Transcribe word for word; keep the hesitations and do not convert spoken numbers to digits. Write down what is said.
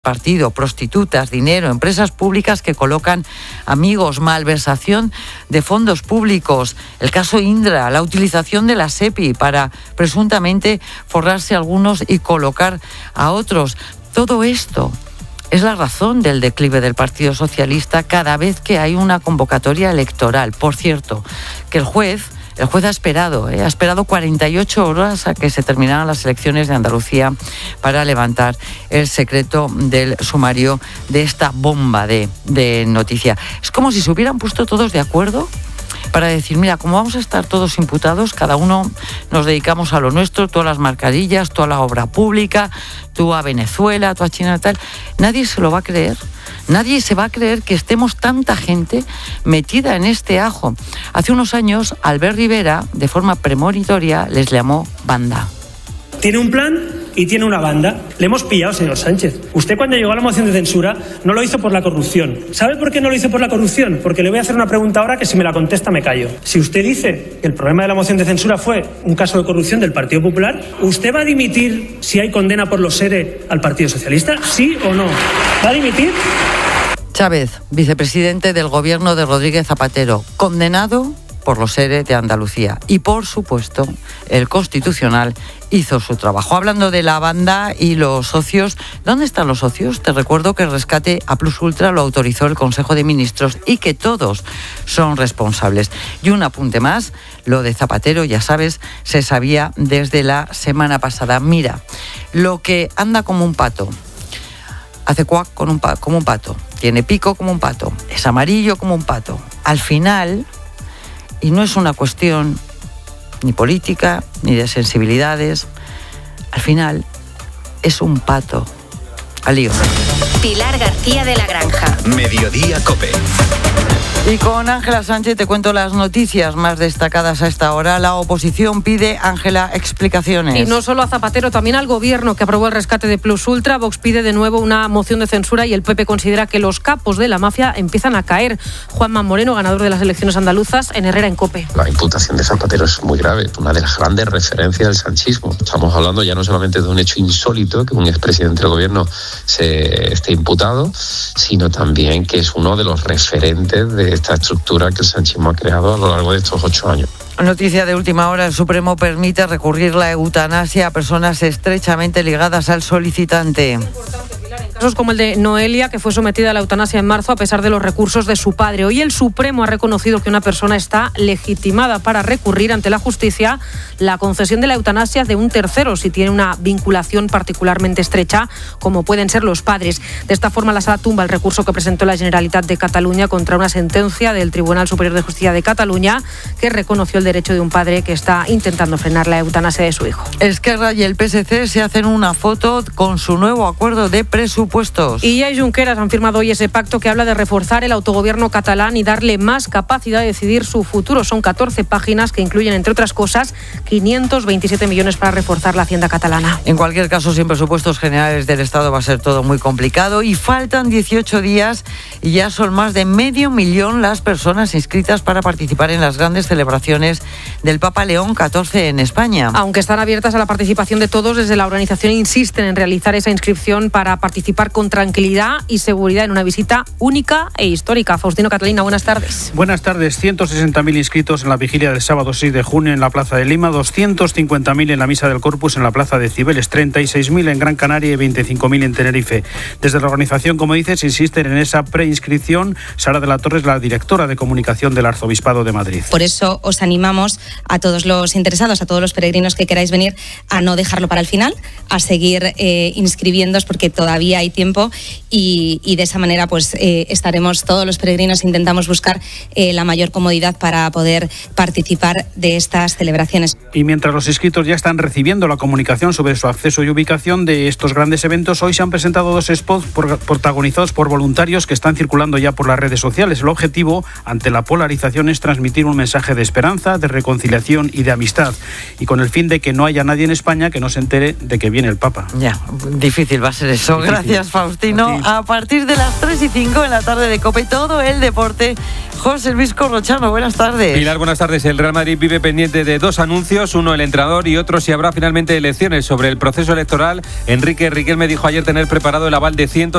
partido, prostitutas, dinero, empresas públicas que colocan amigos, malversación de fondos públicos, el caso Indra, la utilización de la SEPI para presuntamente forrarse a algunos y colocar a otros. Todo esto es la razón del declive del Partido Socialista cada vez que hay una convocatoria electoral. Por cierto, que el juez, el juez ha esperado, ¿eh? ha esperado cuarenta y ocho horas a que se terminaran las elecciones de Andalucía para levantar el secreto del sumario de esta bomba de, de noticia. Es como si se hubieran puesto todos de acuerdo para decir, mira, como vamos a estar todos imputados, cada uno nos dedicamos a lo nuestro, tú a las mascarillas, tú a la obra pública, tú a Venezuela, tú a China y tal. Nadie se lo va a creer. Nadie se va a creer que estemos tanta gente metida en este ajo. Hace unos años, Albert Rivera, de forma premonitoria, les llamó banda. Tiene un plan y tiene una banda. Le hemos pillado, señor Sánchez. Usted, cuando llegó a la moción de censura, no lo hizo por la corrupción. ¿Sabe por qué no lo hizo por la corrupción? Porque le voy a hacer una pregunta ahora que si me la contesta me callo. Si usted dice que el problema de la moción de censura fue un caso de corrupción del Partido Popular, ¿usted va a dimitir si hay condena por los ERE al Partido Socialista? ¿Sí o no? ¿Va a dimitir? Chávez, vicepresidente del gobierno de Rodríguez Zapatero, condenado por los ERE de Andalucía. Y, por supuesto, el Constitucional hizo su trabajo. Hablando de la banda y los socios, ¿dónde están los socios? Te recuerdo que el rescate a Plus Ultra lo autorizó el Consejo de Ministros y que todos son responsables. Y un apunte más, lo de Zapatero, ya sabes, se sabía desde la semana pasada. Mira, lo que anda como un pato, hace cuac con un pa- como un pato, tiene pico como un pato, es amarillo como un pato. Al final, y no es una cuestión ni política, ni de sensibilidades, al final es un pato. Al lío. Pilar García de la Granja. Mediodía COPE. Y con Ángela Sánchez te cuento las noticias más destacadas a esta hora. La oposición pide, Ángela, explicaciones. Y no solo a Zapatero, también al gobierno que aprobó el rescate de Plus Ultra. Vox pide de nuevo una moción de censura y el P P considera que los capos de la mafia empiezan a caer. Juanma Moreno, ganador de las elecciones andaluzas, en Herrera en COPE. La imputación de Zapatero es muy grave, una de las grandes referencias del sanchismo. Estamos hablando ya no solamente de un hecho insólito, que un expresidente del gobierno se esté imputado, sino también que es uno de los referentes de esta estructura que el sanchismo ha creado a lo largo de estos ocho años. Noticia de última hora, el Supremo permite recurrir la eutanasia a personas estrechamente ligadas al solicitante. Casos como el de Noelia, que fue sometida a la eutanasia en marzo a pesar de los recursos de su padre. Hoy el Supremo ha reconocido que una persona está legitimada para recurrir ante la justicia la concesión de la eutanasia de un tercero si tiene una vinculación particularmente estrecha, como pueden ser los padres. De esta forma, la Sala tumba el recurso que presentó la Generalitat de Cataluña contra una sentencia del Tribunal Superior de Justicia de Cataluña que reconoció el derecho de un padre que está intentando frenar la eutanasia de su hijo. Esquerra y el P S C se hacen una foto con su nuevo acuerdo de presupuestos. Y Illa y Junqueras han firmado hoy ese pacto que habla de reforzar el autogobierno catalán y darle más capacidad de decidir su futuro. Son catorce páginas que incluyen, entre otras cosas, quinientos veintisiete millones para reforzar la hacienda catalana. En cualquier caso, sin presupuestos generales del Estado va a ser todo muy complicado y faltan dieciocho días y ya son más de medio millón las personas inscritas para participar en las grandes celebraciones del Papa León catorce en España. Aunque están abiertas a la participación de todos, desde la organización insisten en realizar esa inscripción para participar con tranquilidad y seguridad en una visita única e histórica. Faustino Catalina, buenas tardes. Buenas tardes. ciento sesenta mil inscritos en la vigilia del sábado seis de junio en la Plaza de Lima, doscientos cincuenta mil en la Misa del Corpus en la Plaza de Cibeles, treinta y seis mil en Gran Canaria y veinticinco mil en Tenerife. Desde la organización, como dices, insisten en esa preinscripción. Sara de la Torre es la directora de comunicación del Arzobispado de Madrid. Por eso os animamos a todos los interesados, a todos los peregrinos que queráis venir, a no dejarlo para el final, a seguir eh, inscribiéndoos porque todavía hay tiempo y, y de esa manera pues eh, estaremos todos los peregrinos, intentamos buscar eh, la mayor comodidad para poder participar de estas celebraciones. Y mientras los inscritos ya están recibiendo la comunicación sobre su acceso y ubicación de estos grandes eventos, hoy se han presentado dos spots por, protagonizados por voluntarios que están circulando ya por las redes sociales. El objetivo, ante la polarización, es transmitir un mensaje de esperanza, de reconciliación y de amistad, y con el fin de que no haya nadie en España que no se entere de que viene el Papa. Ya, difícil va a ser eso. Difícil. Gracias, Faustino. A, a partir de las tres y cinco en la tarde de COPE, todo el deporte. José Luis Corrochano, buenas tardes. Pilar, buenas tardes. El Real Madrid vive pendiente de dos anuncios, uno el entrenador y otro si habrá finalmente elecciones. Sobre el proceso electoral, Enrique Riquelme dijo ayer tener preparado el aval de ciento